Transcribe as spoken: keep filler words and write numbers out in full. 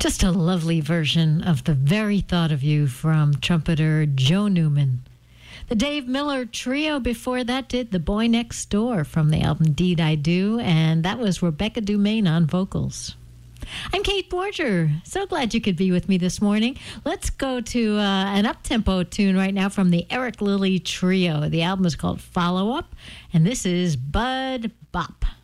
Just a lovely version of The Very Thought of You from trumpeter Joe Newman. The Dave Miller Trio before that did The Boy Next Door from the album Deed I Do, and that was Rebecca Dumaine on vocals. I'm Kate Borger. So glad you could be with me this morning. Let's go to uh, an up-tempo tune right now from the Eric Lilly Trio. The album is called Follow Up, and this is Bud Bop.